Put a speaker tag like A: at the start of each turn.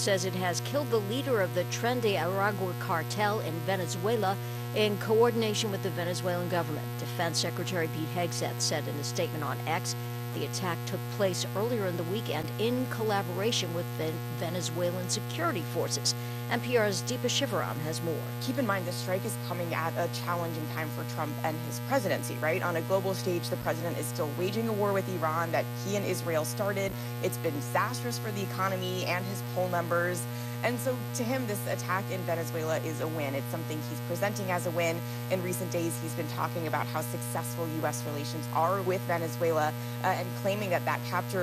A: says it has killed the leader of the Tren de Aragua cartel in Venezuela in coordination with the Venezuelan government. Defense Secretary Pete Hegseth said in a statement on X the attack took place earlier in the weekend in collaboration with Venezuelan security forces. NPR's Deepa Shivaram has more.
B: Keep in mind, this strike is coming at a challenging time for Trump and his presidency, right? On a global stage, the president is still waging a war with Iran that he and Israel started. It's been disastrous for the economy and his poll numbers. And so to him, this attack in Venezuela is a win. It's something he's presenting as a win. In recent days, he's been talking about how successful U.S. relations are with Venezuela and claiming that capture